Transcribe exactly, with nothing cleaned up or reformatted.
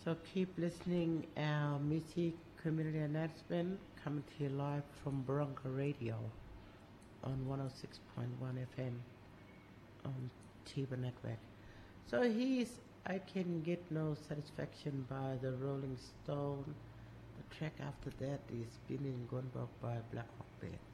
So keep listening our music community announcement coming to you live from Bronco Radio on one oh six point one F M on Tiba Network. So here's I Can Get No Satisfaction by the Rolling Stone. The track after that is Spinning Gunboat by Black Hawk Band.